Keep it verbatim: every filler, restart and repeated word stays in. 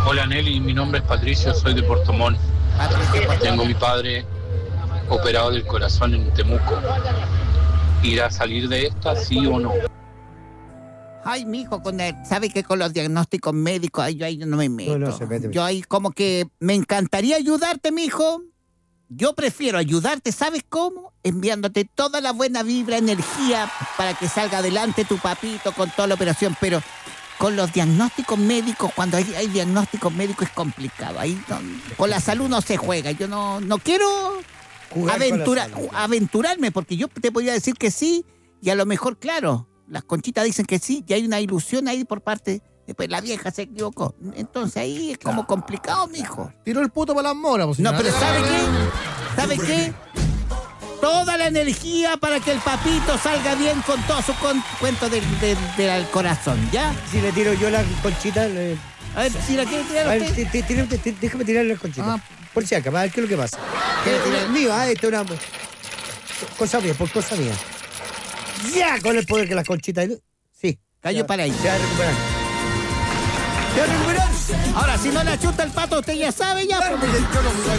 Hola Nelly, mi nombre es Patricio, soy de Puerto Montt. Tengo a mi padre operado del corazón en Temuco. ¿Irá a salir de esta, sí o no? Ay, mijo, con el, ¿sabe qué? Con los diagnósticos médicos, ay, yo ahí no me meto. No, no se mete. Yo ahí como que me encantaría ayudarte, mijo. Yo prefiero ayudarte, ¿sabes cómo? Enviándote toda la buena vibra, energía para que salga adelante tu papito con toda la operación, pero con los diagnósticos médicos, cuando hay, hay diagnósticos médicos es complicado. Ahí no, con la salud no se juega. Yo no, no quiero Jugar aventura, con la salud. aventurarme, porque yo te podría decir que sí, y a lo mejor, claro, las conchitas dicen que sí, y hay una ilusión ahí por parte. Después la vieja se equivocó. Entonces ahí es como complicado, mijo. Tiró el puto para las moras, pues, No, señora. pero ¿sabe qué? ¿Sabe qué? Toda la energía para que el papito salga bien con todo su con- cuento del, del, del corazón, ¿ya? Si le tiro yo la conchita, le... A ver, si la quiere tirar A ver, usted. ti- ti- tira- ti- déjame tirarle la conchita. Ah. Por si acá, a ver qué es lo que pasa. ¿Quiere tirar? Es mío, ah, esto es una cosa mía, por cosa mía. Ya, con el poder que las conchitas... Sí. Cayó Ya- para ahí. Se va a recuperar. Se va a recuperar. Ahora, si no le chuta el pato, usted ya sabe, ya. Claro, porque yo no-